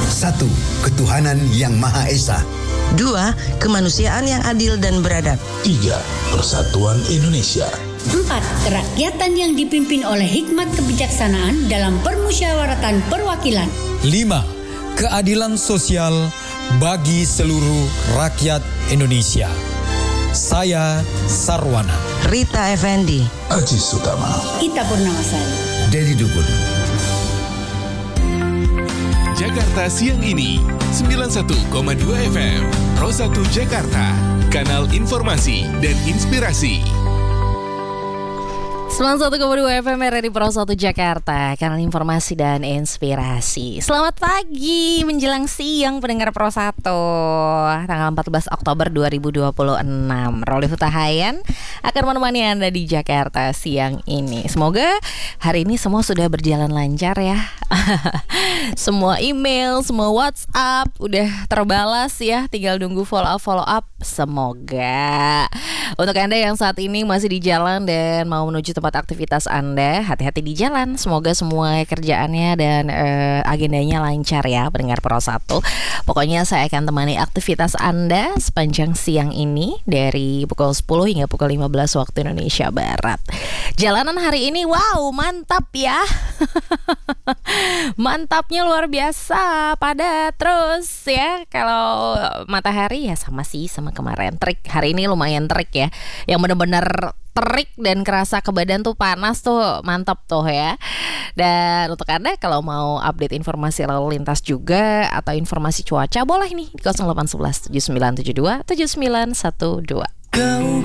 1. Ketuhanan yang Maha Esa. 2. Kemanusiaan yang adil dan beradab. 3. Persatuan Indonesia. 4. Kerakyatan yang dipimpin oleh hikmat kebijaksanaan dalam permusyawaratan perwakilan. 5. Keadilan sosial bagi seluruh rakyat Indonesia. Saya Sarwana, Rita Effendi, Aji Sutama, Ita Purnamasari, Dedi Dukun. Jakarta Siang Ini 91,2 FM Pro 1 Jakarta, kanal informasi dan inspirasi. 91,2 FM RRI Pro 1 Jakarta, kanal informasi dan inspirasi. Selamat pagi menjelang siang pendengar Pro 1. Tanggal 14 Oktober 2026. Roli Hutahayan akan menemani Anda di Jakarta siang ini. Semoga hari ini semua sudah berjalan lancar ya. Semua email, semua WhatsApp udah terbalas ya. Tinggal nunggu follow up. Semoga. Untuk Anda yang saat ini masih di jalan dan mau menuju tempat aktivitas Anda, hati-hati di jalan. Semoga semua kerjaannya dan agendanya lancar ya pendengar Pro 1. Pokoknya saya akan temani aktivitas Anda sepanjang siang ini dari pukul 10 hingga pukul 15 waktu Indonesia Barat. Jalanan hari ini wow, mantap ya. Mantapnya luar biasa, padat terus ya. Kalau matahari ya sama kemarin. Terik hari ini lumayan terik ya. Yang benar-benar terik dan kerasa ke badan tuh panas tuh, mantap tuh ya. Dan untuk Anda kalau mau update informasi lalu lintas juga atau informasi cuaca boleh nih di 0811 7972 7912.